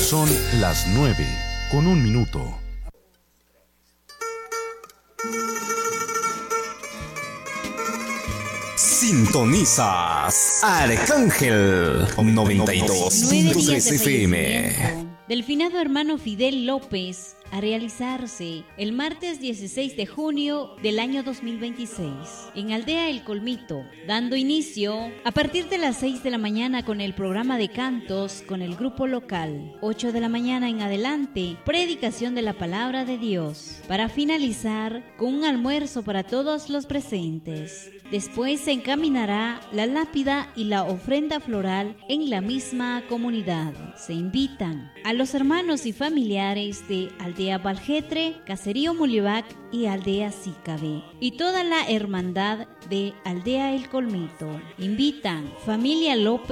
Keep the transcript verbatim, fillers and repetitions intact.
Son las nueve con un minuto. Sintonizas Arcángel noventa y dos punto tres F M. Del finado hermano Fidel López, a realizarse el martes dieciséis de junio del año dos mil veintiséis en Aldea El Colmito, dando inicio a partir de las seis de la mañana con el programa de cantos con el grupo local. ocho de la mañana en adelante, predicación de la palabra de Dios, para finalizar con un almuerzo para todos los presentes. Después se encaminará la lápida y la ofrenda floral en la misma comunidad. Se invitan a los hermanos y familiares de Aldea Valjetre, Caserío Mulivac y Aldea Sícabe, y toda la hermandad de Aldea El Colmito. Invitan familia López